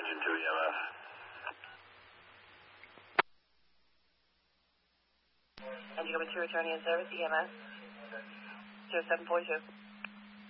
engine 2 EMS. Engine number 2 returning in service, EMS 0742.